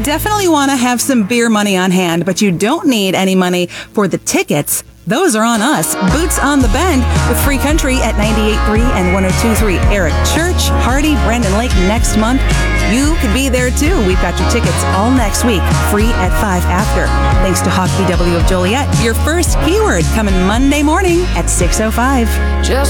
definitely want to have some beer money on hand, but you don't need any money for the tickets. Those are on us. Boots on the Bend with Free Country at 98.3 and 102.3. Eric Church, Hardy, Brandon Lake next month. You could be there too. We've got your tickets all next week, free at 5 after. Thanks to Hawk BW of Joliet. Your first keyword coming Monday morning at 6:05.